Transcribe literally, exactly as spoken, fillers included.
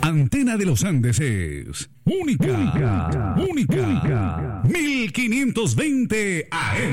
Antena de los Andes es única, única, única, única. mil quinientos veinte A M.